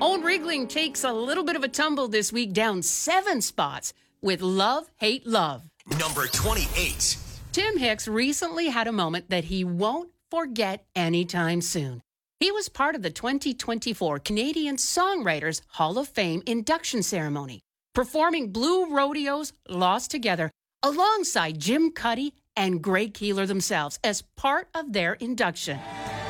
Owen Riegling takes a little bit of a tumble this week, down 7 spots with Love, Hate, Love. Number 28. Tim Hicks recently had a moment that he won't forget anytime soon. He was part of the 2024 Canadian Songwriters Hall of Fame induction ceremony, performing Blue Rodeo's Lost Together alongside Jim Cuddy and Greg Keeler themselves as part of their induction.